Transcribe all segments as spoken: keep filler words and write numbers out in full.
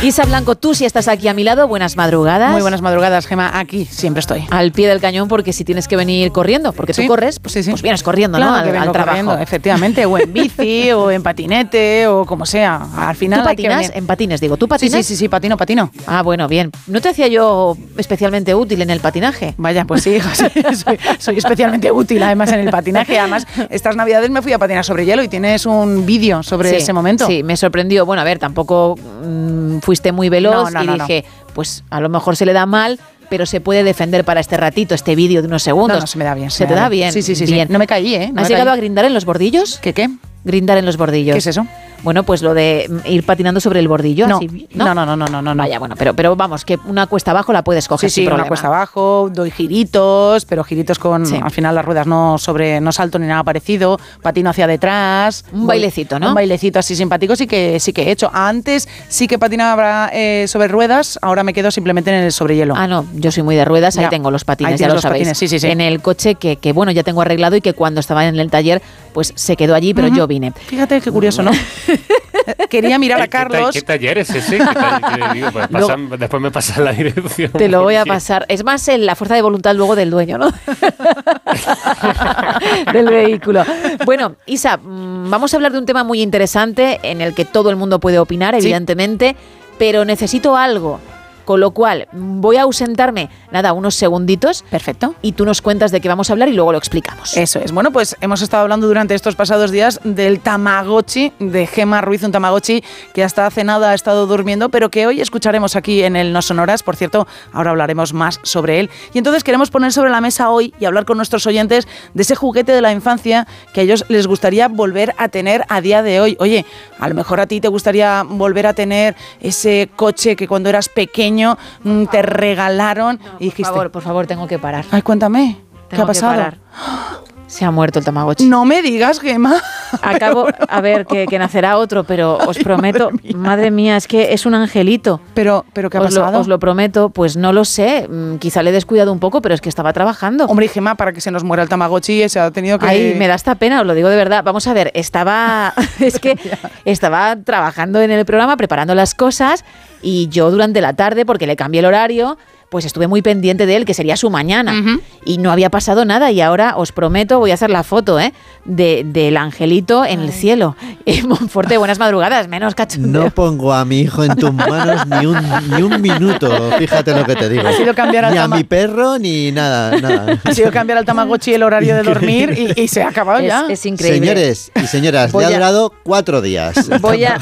Isa Blanco, tú sí estás aquí a mi lado, buenas madrugadas. Muy buenas madrugadas, Gema, aquí siempre estoy. Al pie del cañón, porque si tienes que venir corriendo, porque tú sí, corres, pues, sí, sí. pues vienes corriendo, claro, ¿no? Al, que vengo al trabajo. Corriendo, efectivamente, o en bici, o en patinete, o como sea. Al final ¿Tú hay que patinas? venir. En patines, digo, ¿tú Sí, patinas? sí, sí, sí, patino, patino. Ah, bueno, bien. ¿No te hacía yo especialmente útil en el patinaje? Vaya, pues sí, hija, sí, soy, soy especialmente útil además en el patinaje. Además, estas navidades me fui a patinar sobre hielo y tienes un vídeo sobre Sí, ese momento. Sí, me sorprendió. Bueno, a ver, tampoco mmm, fuiste muy veloz No, no, y no, dije, pues a lo mejor se le da mal, pero se puede defender para este ratito, este vídeo de unos segundos. No, no, se me da bien. ¿Se, me te da bien? Sí, sí, sí, bien. sí. No me caí, ¿eh? No ¿Has me llegado caí. a grindar en los bordillos? ¿Qué qué? Grindar en los bordillos. ¿Qué es eso? Bueno, pues lo de ir patinando sobre el bordillo. No, así, no, no, no, no, no, no. Vaya, bueno, pero, pero vamos, que una cuesta abajo la puedes coger Sí, sin sí, problema. una cuesta abajo, doy giritos, pero giritos con, Sí. al final las ruedas no sobre, no salto ni nada parecido, patino hacia detrás. Un voy- bailecito, ¿no? Un bailecito así simpático sí que sí que he hecho. Antes sí que patinaba eh, sobre ruedas, ahora me quedo simplemente en el sobre hielo. Ah, no, yo soy muy de ruedas, ahí Ya. tengo los patines, Ahí ya tienes lo los sabéis. patines, sí, sí, sí. En el coche que, que, bueno, ya tengo arreglado y que cuando estaba en el taller, pues se quedó allí, pero Ujú. yo vine. Fíjate qué curioso, ¿no? Quería mirar a ¿Qué, ta- Carlos. ¿Qué taller es ese? ¿Qué tal- qué digo? Pues pasan- después me pasan la dirección. Te lo voy a Porque- pasar. Es más en la fuerza de voluntad luego del dueño, ¿no? Del vehículo. Bueno, Isa, mm, vamos a hablar de un tema muy interesante en el que todo el mundo puede opinar, Sí. evidentemente, pero necesito algo. Con lo cual, voy a ausentarme, nada, unos segunditos. Perfecto. Y tú nos cuentas de qué vamos a hablar y luego lo explicamos. Eso es. Bueno, pues hemos estado hablando durante estos pasados días del Tamagotchi, de Gema Ruiz, un Tamagotchi que hasta hace nada ha estado durmiendo, pero que hoy escucharemos aquí en el No Sonoras. Por cierto, ahora hablaremos más sobre él. Y entonces queremos poner sobre la mesa hoy y hablar con nuestros oyentes de ese juguete de la infancia que a ellos les gustaría volver a tener a día de hoy. Oye, a lo mejor a ti te gustaría volver a tener ese coche que cuando eras pequeño mm, te regalaron No, y dijiste... Por favor, por favor, tengo que parar. Ay, cuéntame, ¿qué Tengo ha pasado? que parar. Se ha muerto el Tamagotchi. No me digas, Gema. Acabo, a ver, que, que nacerá otro, pero os Ay, prometo, madre mía. madre mía, es que es un angelito. Pero, pero ¿qué ha Os lo, pasado? os lo prometo, pues no lo sé, mm, quizá le he descuidado un poco, pero es que estaba trabajando. Hombre, y Gema, para que se nos muera el Tamagotchi, se ha tenido que... Ay, me da esta pena, os lo digo de verdad. Vamos a ver, estaba, es que estaba trabajando en el programa, preparando las cosas, y yo durante la tarde, porque le cambié el horario, pues estuve muy pendiente de él, que sería su mañana. Ujú. Y no había pasado nada, y ahora os prometo, voy a hacer la foto, ¿eh? De, del angelito en el cielo. Eh, Monforte, buenas madrugadas, menos cachondeo. No pongo a mi hijo en tus manos ni un, ni un minuto, fíjate lo que te digo. Ha sido cambiar al Ni a tama- mi perro ni nada, nada. Ha sido cambiar al Tamagotchi el horario de dormir y, y se ha acabado Es, ya. es increíble. Señores y señoras, Voy le ha a- durado cuatro días. Voy a...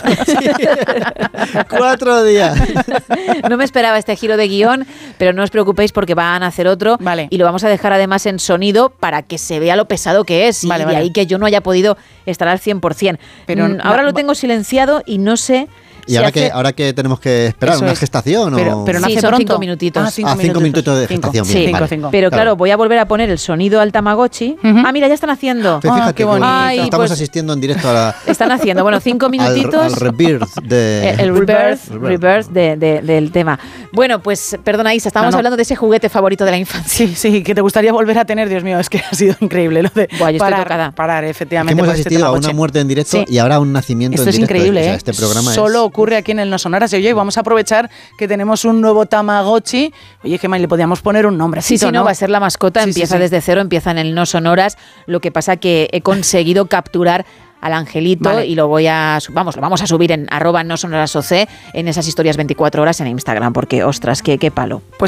Cuatro días. No me esperaba este giro de guión, pero no os preocupéis porque van a hacer otro. Vale. Y lo vamos a dejar además en sonido para que se vea lo pesado que es. Vale, y vale. de ahí que yo no haya podido estar al cien por ciento. Pero Mm, ahora va- lo tengo silenciado y no sé... ¿Y si ahora hace- que ahora que tenemos que esperar? Eso ¿Una es. gestación? Pero, o... pero Sí, nace son pronto. cinco minutitos. Ah, cinco, Ah, cinco minutitos de Cinco. gestación, Sí, bien, cinco, vale. cinco. Pero Claro. claro, voy a volver a poner el sonido al Tamagotchi. Ujú. Ah, mira, ya están haciendo. Pues fíjate Ah, qué que bonito. Ay, estamos pues- asistiendo en directo a la, Están haciendo, bueno, cinco al, minutitos. al rebirth de... El, el rebirth, Rebirth. rebirth de- de- del tema. Bueno, pues perdona Isa, estábamos No, no. hablando de ese juguete favorito de la infancia. Sí, sí, que te gustaría volver a tener, Dios mío, es que ha sido increíble lo de Buah, yo estoy parar, tocada. parar, Es que efectivamente. hemos por este asistido a una Tamagotchi. muerte en directo Sí. y ahora a un nacimiento Esto en es directo. increíble, O sea, ¿eh? este programa Solo es... ocurre aquí en el No Sonoras. Y oye, vamos a aprovechar que tenemos un nuevo Tamagotchi. Oye, Gemma, le podíamos poner un nombre. Sí, sí, no, va a ser la mascota, Sí, sí, empieza sí. desde cero, empieza en el No Sonoras. Lo que pasa que he conseguido capturar al angelito Vale. y lo voy a, su- vamos, lo vamos a subir en arroba no sonoras oc en esas historias veinticuatro horas en Instagram, porque ostras, qué, qué palo. Pues